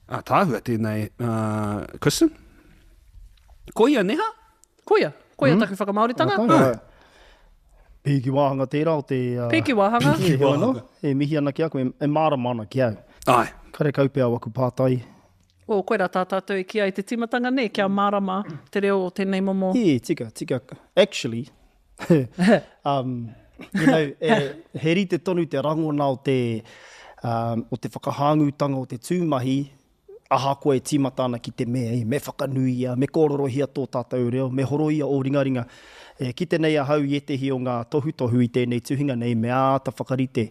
Tāhua tēnei, Kristen? Koia neha? Koia taku whakamauritanga. Piki wāhanga tērā o te... Piki wāhanga. E mihi ana ki aku, e mārama ana ki au. Ai. Kare kaupea waku pātai. O koe rā tātātou e kia i te timatanga ne, kia mārama te reo o tēnei momo. Tika. Actually, he rite tonu te rangona o te whakahāngutanga o te tūmahi, aha koe e timata ana ki te mea, me whakanuia, me kōrorohia tō tātou reo, me horoia o ringaringa. Ki tenei ahau i te hi o ngā tohu i tēnei tuhinga nei, me āta whakarite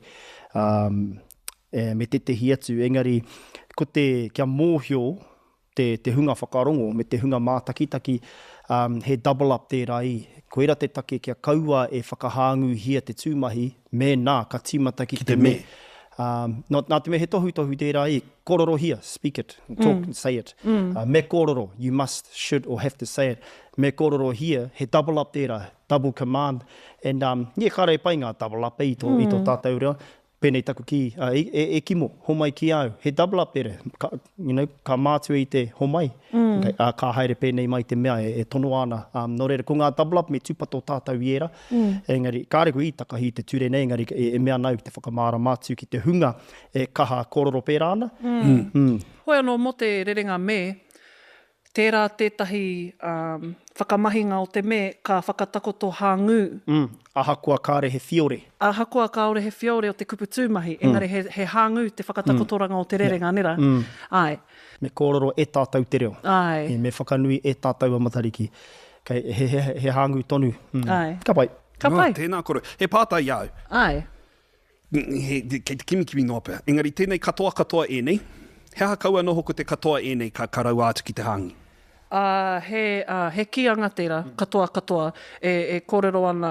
me te hi atu. Engari, ko kia mōhio te hunga whakarongo, me te hunga mātakitaki, he double up tērā i. Koira te take kia kaua e whakahāngu hia te tūmahi, me nā, ka timata ki te me. Nā te me he tohu tērā i, kororo hia, speak it, talk, say it. Me kororo, you must, should or have to say it. Me kororo hia, he double up tērā, double command. And kare pai ngā double up i tō tātou reo. Pēnei taku ki, e kimo, homai ki au. He double up tere, ka mātua i te homai. Ka haere pēnei mai te mea, e tono ana. Nō reira, ko ngā double up me tūpato tātou i era. Engari, kāre ko i takahi te ture nei, engari, e mea nau te whakamāra mātu ki te hunga, e kaha kororo pēra ana. Hoi anō mo te rerenga me, tērā tētahi whakamahinga o te me ka whakatakoto hāngu. Ahakoa kāre he whiore. Ahakoa kāore he whiore o te kupu tūmahi. Engari he hāngu te whakatakotoranga o te rerenga nera. Ai. Me kōrero e tātou te reo. Ai. Me whakanui e tātou a matariki. Kei he hāngu tonu. Ai. Ka pai. Ka pai. Tēnā koro. He pātai iau. Ai. Kei te kimi nōpea. Engari, tēnei katoa enei. Hea kaua noho ko te katoa enei ka karau atu ki te hāngi. He kianga tērā, katoa, e kōrero ana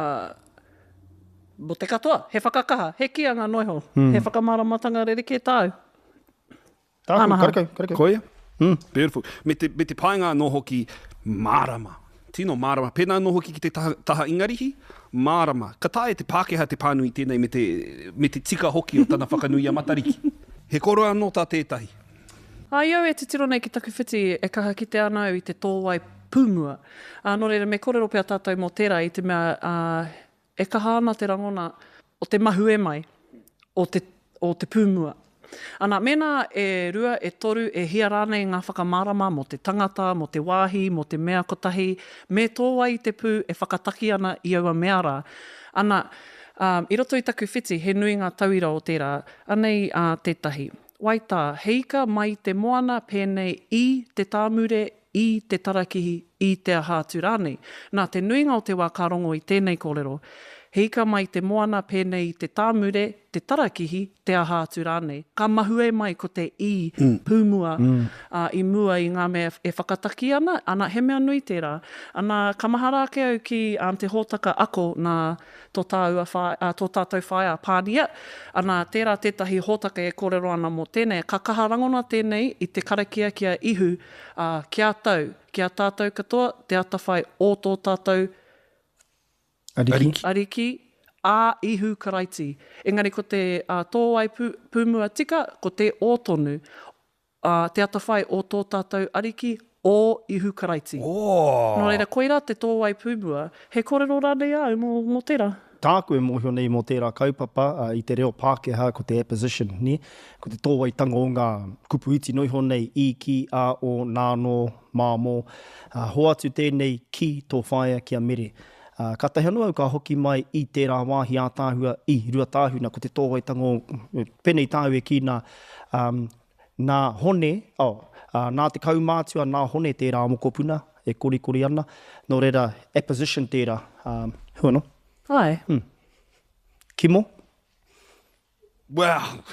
mo te katoa, he whakakaha, he kianga noiho, he whakamāramatanga rerike tāu. Karekau. Koia? Beautiful. Me te painga noho ki mārama. Tino mārama. Pēnā noho ki te taha ingarihi, mārama. Ka tae te Pākehā te pānui tēnei me te tika hoki o tana whakanui a matariki. He koro anō tā tētahi. Iau e te tiro nei ki taku whiti e kaha ki te anau i te tōwai pūmua. Nō reira, me kōrero pia tātou mō tērā i te mea e kaha ana te rangona o te mahu e mai o te pūmua. Ana, mena e rua, e toru, e hia rānei ngā whakamārama mo te tangata, mo te wāhi, mo te mea kotahi, me tōwai te pū e whakataki ana i aua mea rā. Ana, i roto i taku whiti, he nui ngā tauira o tērā, anei tētahi. Waita, heika mai te moana pēnei i te tāmure, i te tarakihi, i te ahātu rānei. Nā, te nuinga o te wā kārongo i tēnei kōrero. Heika mai te moana pēnei i te tāmure, te tarakihi, te ahātu rānei. Ka mahue mai ko te i pūmua i mua i ngā mea e whakataki ana he mea nui tērā. Ana kamahara ke au ki te hōtaka ako nā tō tātou whaia pānia. Ana tērā tētahi hōtaka e kōrero ana mō tēnei. Ka kaha rangona tēnei i te karakia kia ihu kia tātou katoa, te atawhai o tō tātou Ariki, ihu karaiti. Engari, ko te tōwai pūmua tika, ko te ōtonu, te atawhai o tō tātou ariki o ihu karaiti. Nō reira, koira te tōwai pūmua, he kōrero rānei au mō tērā. Tāku e mōhio nei mō tērā kaupapa i te reo Pākehā ko te apposition, ni? Ko te tōwai tanga o ngā kupu iti noiho nei i ki a o nāno māmo. Hoatu tēnei ki tō whaia kia mere. Ka tahi anō au ka hoki mai i tērā wāhi a tāhua i rua tāhuna ko te tōwai tango penei tāhu e ki nā hone, nā te kaumātua nā hone tērā mokopuna e kori ana. Nō reira, apposition tērā. Hua no? Ai. Kimo? Wow!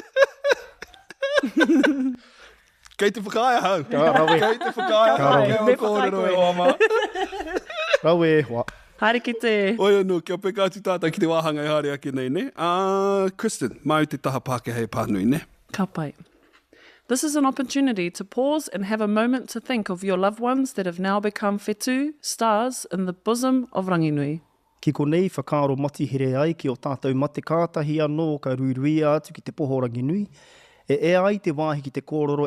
Kei te whakaia hau. Kei te whakaia hau. Kōrero e oma. Rau e hoa. Haere ki te... Oi anō, kia peka atu tātai ki te wāhanga e haere ake nei, ne? Kristen, mai te taha Pākehā e pānui, ne? Ka pai. This is an opportunity to pause and have a moment to think of your loved ones that have now become whetū, stars in the bosom of Ranginui. Ki konei whakaaro mati here ai ki o tātou mate kātahi anō ka ruiruia atu ki te poho Ranginui. E ai te wāhi ki te kōrero